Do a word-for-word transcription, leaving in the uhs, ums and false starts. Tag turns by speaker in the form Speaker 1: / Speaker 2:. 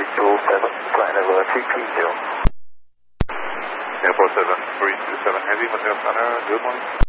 Speaker 1: two seven, flight level three three zero.
Speaker 2: Air four seven three two seven Heavy, Mateo Center, good morning.